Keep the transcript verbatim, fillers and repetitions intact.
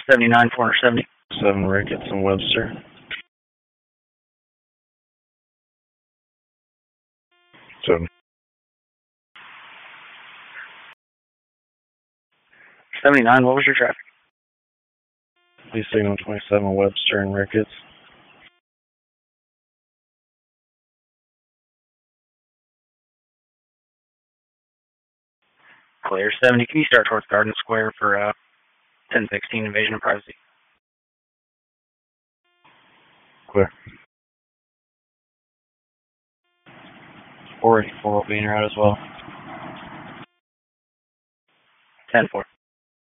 seventy-nine, four seventy. seven Ricketts and Webster. seven. seventy-nine, what was your traffic? Please signal twenty-seven Webster and Ricketts. Clear. seventy, can you start towards Garden Square for uh, ten sixteen invasion of privacy? Clear. four eighty-four will be in route as well. ten four.